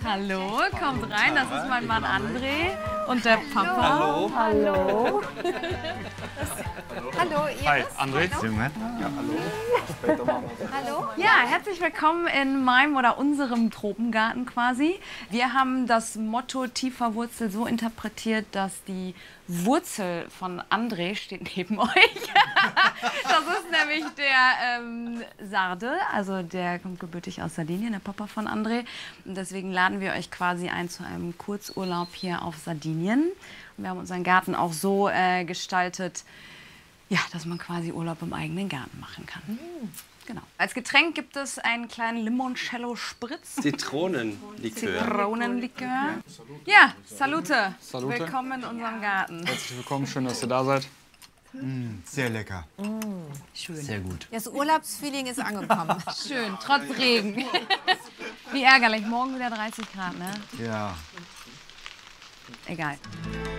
Hallo, kommt rein, das ist mein Mann André und der Papa. Hallo. Hallo. Hallo, Hi, Iris. André. Ja, hallo. Hallo. Ja, herzlich willkommen in meinem oder unserem Tropengarten quasi. Wir haben das Motto tiefer Wurzel so interpretiert, dass die Wurzel von André steht neben euch. Das ist nämlich der Sarde, also der kommt gebürtig aus Sardinien, der Papa von André. Und deswegen laden wir euch quasi ein zu einem Kurzurlaub hier auf Sardinien. Und wir haben unseren Garten auch so gestaltet, ja, dass man quasi Urlaub im eigenen Garten machen kann. Genau. Als Getränk gibt es einen kleinen Limoncello-Spritz. Zitronenlikör. Zitronenlikör. Ja, Salute. Salute. Willkommen in unserem Garten. Herzlich willkommen, schön, dass ihr da seid. Sehr lecker. Schön. Sehr gut. Das Urlaubsfeeling ist angekommen. Schön, trotz Regen. Wie ärgerlich, morgen wieder 30 Grad, ne? Ja. Egal.